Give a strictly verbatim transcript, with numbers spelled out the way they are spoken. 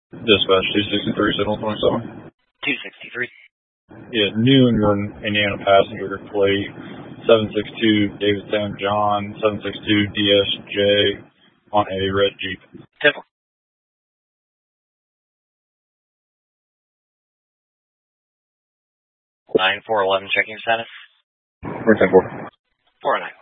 Dispatch two sixty-three, signal twenty-seven. two sixty-three. Yeah, New England, Indiana passenger plate seven six two David Saint John seven six two D S J on a red Jeep. Temple. nine four eleven checking status. We're ten four. four oh nine.